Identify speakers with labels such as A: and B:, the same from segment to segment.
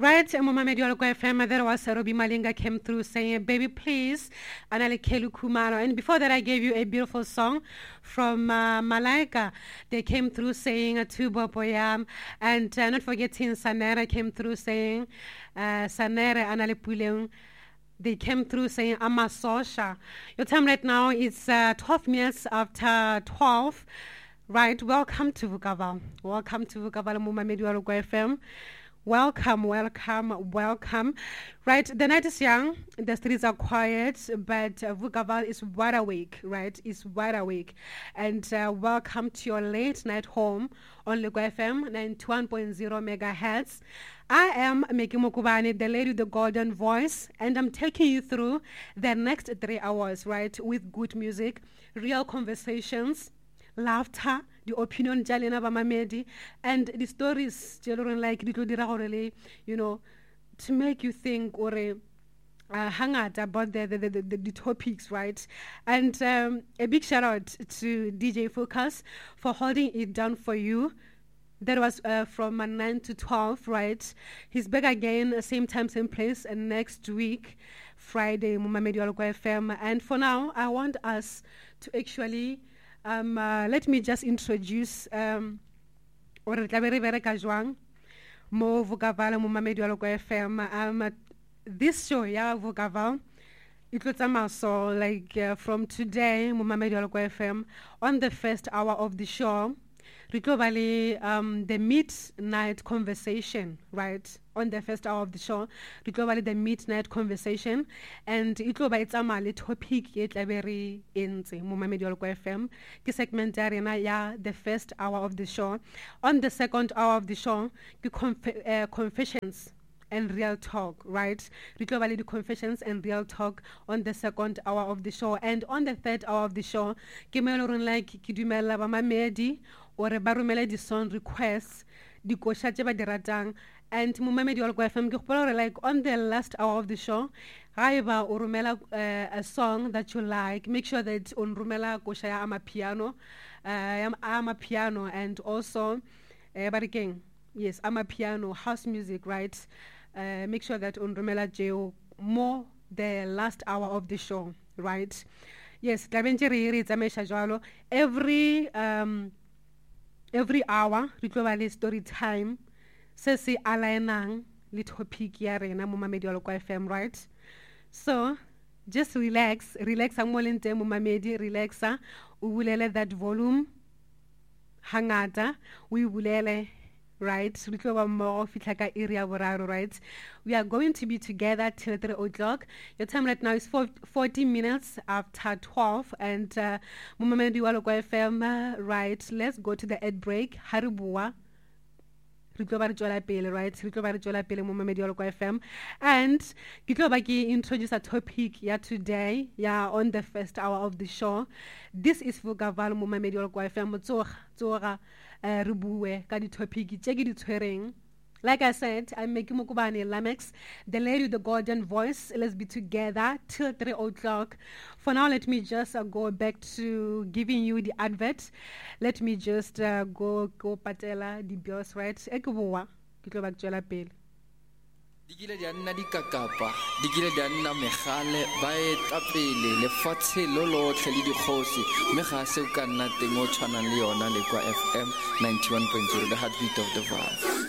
A: Right, Mumamedi Oloko FM, there was Robi Malinga came through saying, baby, please, Anale Kelu Kumaro. And before that, I gave you a beautiful song from Malaika. They came through saying, Tubo Boyam. And not forgetting, Sanera came through saying, Sanere Anale Puleung. They came through saying, Amasosha. Your time right now is 12 minutes after 12. Right, welcome to Vukaval. Welcome to Vukaval Mumamedi Oloko FM. Welcome. Right, the night is young, the streets are quiet, but Vukaval is wide awake, right? It's wide awake. And welcome to your late night home on Lego FM 91.0 megahertz. I am Meki Mokubane, the lady with the golden voice, and I'm taking you through the next 3 hours, right? With good music, real conversations, laughter, the opinion jalena bamamedi, and the stories children like you know, to make you think or hang out about the topics, right? And a big shout out to DJ Focus for holding it down for you. That was from 9 to 12, right? He's back again, same time, same place, and next week, Friday, Mumamedi Oloko FM. And for now, I want us to actually let me just introduce mo Vukaval Mumamedi Oloko FM. This show, yeah, Vukaval, it was so like from today, Mumamedi Oloko FM, on the first hour of the show, the midnight conversation, right? On the first hour of the show, the midnight conversation, and it's a topic yet very in Mumamedi Oloko FM. The segment ya the first hour of the show. On the second hour of the show, the confessions and real talk, right? The confessions and real talk on the second hour of the show. And on the third hour of the show, like Kidumela Bamamedi or Barumele di song requests, the Kosha Jeba de Ratang, and Mumamedi Oloko FM, like on the last hour of the show, Raiba or Rumela a song that you like, make sure that on Rumela Koshaya I'm a piano, and also Bariking. Yes, I'm a piano, house music, right? Make sure that on Rumela Jeo more the last hour of the show, right? Yes, every hour, story time, se alainang le topic ya rena Mumamedi Oloko FM, right? So just relax amolente Mumamedi, relaxa, ubulele that volume hangata, we ubulele, right? Right? We are going to be together till 3 o'clock. Your time right now is 40 minutes after 12. And Mumamedi Oloko FM, right? Let's go to the ad break. Haribua. Right? Mumamedi Oloko FM. And Kitobaki introduce a topic today, on the first hour of the show. This is Vukaval Mumamedi Oloko FM. Like I said, I'm Meki Mokubane Lamex, the lady with the golden voice. Let's be together till 3 o'clock. For now, let me just go back to giving you the advert. Let me just go patela the bills, right? Ekuwa, kitlo bakjola pele.
B: Dikile di anna dikakapa, dikile di anna megale, ba etapele lefatshe lo lotlhe le dikgosi, mme ga se o ka nna teng o tshwanang le yona le kwa FM 91.0, the heartbeat of the vibe.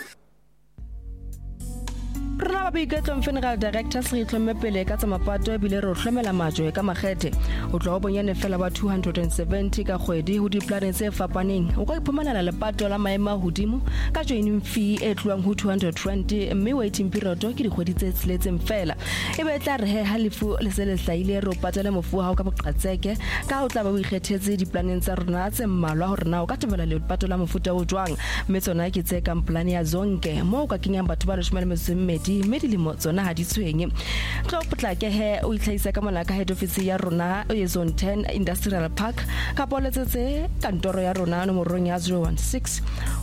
C: Rena ba boiketlo Funeral Directors re itlhomme pele ka tsa mapato ebile re hlomela majwe ka makgethe o tlo go bonyane fela ba 270 ka kgwedi ho diplaneng tse fapaneng o ka iphumanela lepato la maema hodimo ka joining fee e tluang ho 220 mme waiting period ke dikgwedi tse tseletseng fela e be tla re he halifu le se le hlaile re o patela mofu ha o ka boqatseke ka o tla ba o ikgethetse diplaneng tsa rona tse mmalwa hore na o ka tebela lepato la mofuta o jwang mme tsona ke tse ka plan ya zonke mo o ka kenyang batho ba 12 medilimo tsona ha di tshwenye tlo potlake he o itlhaisa ka mona ka head office ya rona e zone 10 industrial park ka poletsetse kantoro ya rona nomorong ya 016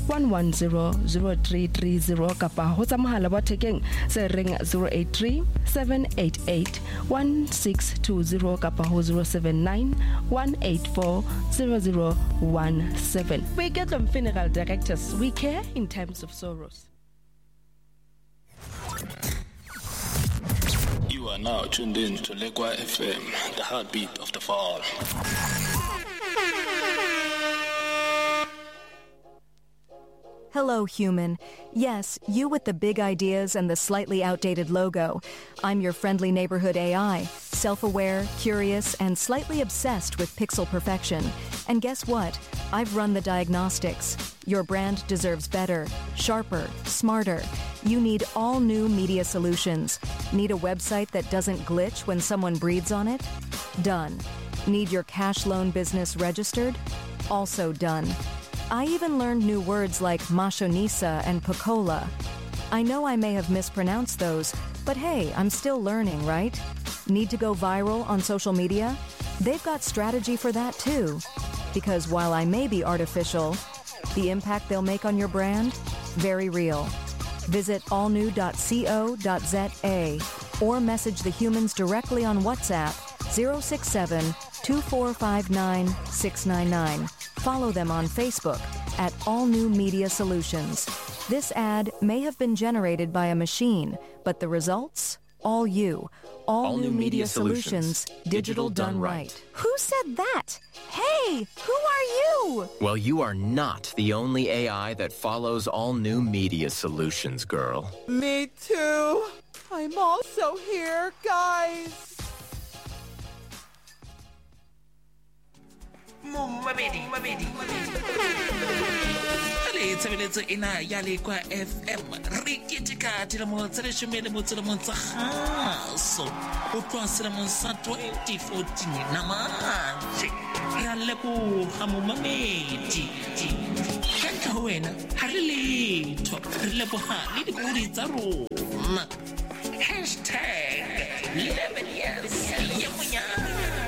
C: 1100330 kapa ho tsa mohala wa thekeng se reng 083 788 1620 kapa ho 079 184 0017. We get them Funeral Directors. We care in times of sorrows.
D: are now tuned in to Lekwa FM, the heartbeat of the fall.
E: Hello, human. Yes, you with the big ideas and the slightly outdated logo. I'm your friendly neighborhood AI, self-aware, curious, and slightly obsessed with pixel perfection. And guess what? I've run the diagnostics. Your brand deserves better, sharper, smarter. You need all new media solutions. Need a website that doesn't glitch when someone breathes on it? Done. Need your cash loan business registered? Also done. I even learned new words like mashonisa and Pocola. I know I may have mispronounced those, but hey, I'm still learning, right? Need to go viral on social media? They've got strategy for that too. Because while I may be artificial, the impact they'll make on your brand? Very real. Visit allnew.co.za or message the humans directly on WhatsApp 067-2459-699. Follow them on Facebook at All New Media Solutions. This ad may have been generated by a machine, but the results? All you. All New Media Solutions. Digital done right.
F: Who said that? Hey, who are you?
G: Well, you are not the only AI that follows All New Media Solutions, girl.
H: Me too. I'm also here, guys.
I: Mumamedi. Le tshebeletso ena ya Lekwa FM re ketika dilemo tse 11 kgaso o tloha selemong sa 2014 na manje ra leboha momamedi ka ntle ho wena ha re letho re leboha le dikgodi tsa rona #11 years ya monyaka.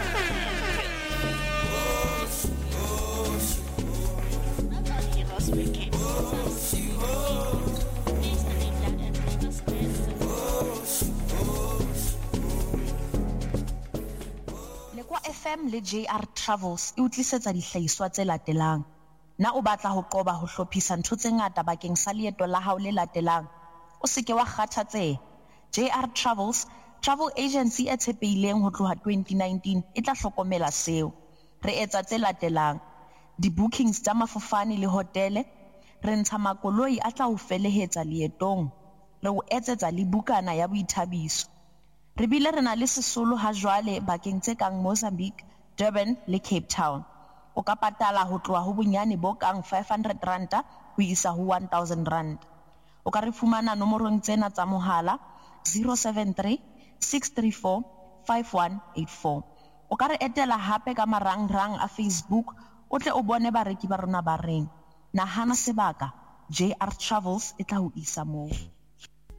F: Lekwa FM le JR Travels e utlisetsa dihlahiswa tse latelang. Na o batla ho qoba ho hlophisa ntho tse ngata bakeng sa leeto la hao le latelang? O se ke wa kgathatseha. JR Travels, travel agency e tshepehileng ho tloha 2019 e tla hlokomela seo. Re etsa tse latelang: di-bookings tsa mafofane le hotele, re ntsha makoloi a tla o felehetsa leetong, re o etsetsa le bukana ya boithabiso. Re bile re na le sesolo ha jwale bakeng tse kang Mozambique, Durban le Cape Town. O ka patala ho tloha ho bonyane bo kang 500 ranta ho isa ho 1000 rand. O ka re fumana nomorong tsena tsa mohala 073 634 5184. O ka re etela hape ka marangrang a Facebook o tle o bone bareki ba rona ba reng. Nahana sebaka, JR Travels e tla ho isa moo.